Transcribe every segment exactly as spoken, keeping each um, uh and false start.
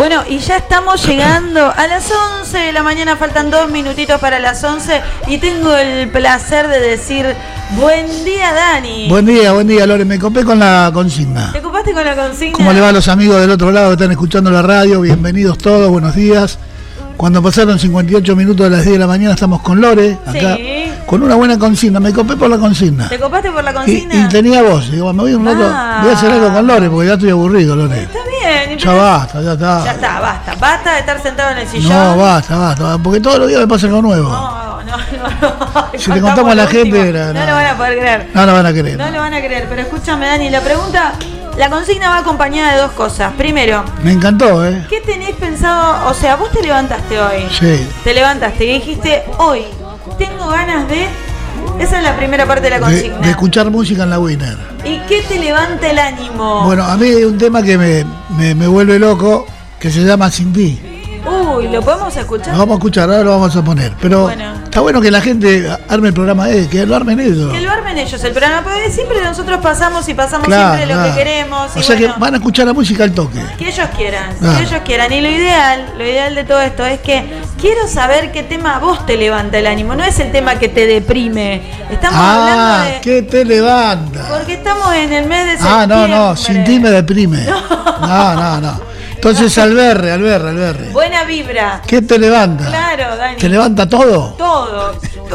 Bueno, y ya estamos llegando a las once de la mañana, faltan dos minutitos para las once y tengo el placer de decir buen día, Dani. Buen día, buen día, Lore, me copé con la consigna. ¿Te copaste con la consigna? ¿Cómo le va a los amigos del otro lado que están escuchando la radio? Bienvenidos todos, buenos días. Cuando pasaron cincuenta y ocho minutos de las diez de la mañana estamos con Lore, acá, sí, con una buena consigna. Me copé por la consigna. ¿Te copaste por la consigna? Y, y tenía voz, digo, me voy un rato, ah. voy a hacer algo con Lore porque ya estoy aburrido, Lore. Está bien. Ya basta, ya está. Ya está, basta, basta de estar sentado en el sillón. No, basta, basta, porque todos los días me pasa algo nuevo. No, no, no. no. Si le contamos a la gente, era, no, no lo van a poder creer. No lo van a creer. No lo van a creer, pero escúchame, Dani, la pregunta... La consigna va acompañada de dos cosas. Primero, me encantó, ¿eh? ¿qué tenés pensado? O sea, vos te levantaste hoy. Sí. Te levantaste y dijiste, hoy tengo ganas de... Esa es la primera parte de la consigna. De, de escuchar música en la Winner. ¿Y qué te levanta el ánimo? Bueno, a mí hay un tema que me, me, me vuelve loco, que se llama Sin Ti. Uy, ¿lo podemos escuchar? Lo vamos a escuchar, ahora lo vamos a poner. Pero bueno, está bueno que la gente arme el programa, eh, que lo armen ellos. Que lo armen ellos el programa, porque siempre nosotros pasamos y pasamos claro, siempre claro. lo que queremos. O y sea bueno, que van a escuchar la música al toque. Que ellos quieran, claro. que ellos quieran. Y lo ideal, lo ideal de todo esto es que quiero saber qué tema a vos te levanta el ánimo. No es el tema que te deprime. Estamos ah, hablando de... ¿qué te levanta? Porque estamos en el mes de septiembre. Ah, no, no, Sin Ti me deprime. No, no, no. no. Entonces, Alberre, Alberre, Alberre. Buena vibra. ¿Qué te levanta? Claro, Dani. ¿Te levanta todo? Todo,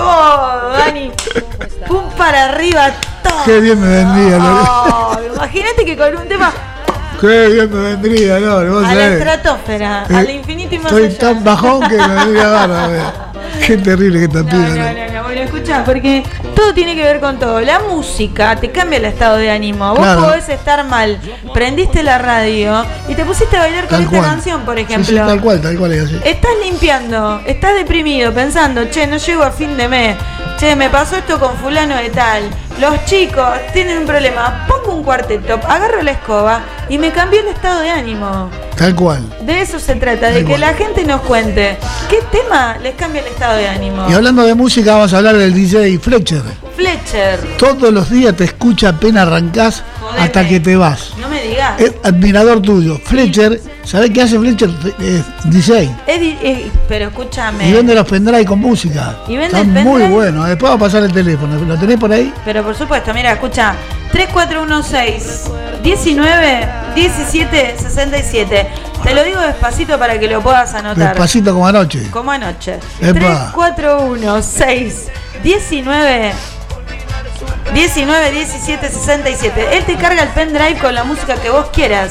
todo, Dani. Pum para arriba, todo. Qué bien me vendría, Lore. Oh, imagínate que con un tema... Qué bien me vendría, Lore. A la estratosfera, eh, al infinito y más estoy allá. Estoy tan bajón que me vendría bárbaro. Qué terrible que está no, pidiendo. No, no, no, bueno, escuchá, porque todo tiene que ver con todo. La música te cambia el estado de ánimo. Vos claro. podés estar mal, prendiste la radio y te pusiste a bailar con tal esta cual. canción, por ejemplo. Sí, sí, tal cual, tal cual es así. Estás limpiando, estás deprimido, pensando, che, no llego a fin de mes, che, me pasó esto con fulano de tal. Los chicos tienen un problema, pongo un cuarteto, agarro la escoba y me cambió el estado de ánimo. Tal cual. De eso se trata, de tal que cual. La gente nos cuente qué tema les cambia el estado de ánimo. Y hablando de música, vamos a hablar del D J Fletcher. Fletcher. Todos los días te escucha apenas arrancás Jodeme. Hasta que te vas. No me digas. Es admirador tuyo. Fletcher, ¿sabés qué hace Fletcher? Es D J. Es, es, pero escúchame. Y vende los pendrive con música. Y vende Está muy bueno. Después va a pasar el teléfono. ¿Lo tenés por ahí? Pero por supuesto, mira, escucha. tres cuatro uno seis, diecinueve, diecisiete, sesenta y siete. Te lo digo despacito para que lo puedas anotar. Despacito como anoche. Como anoche. Epa. tres cuatro uno seis, diecinueve, diecinueve, diecisiete, sesenta y siete. Él te carga el pendrive con la música que vos quieras.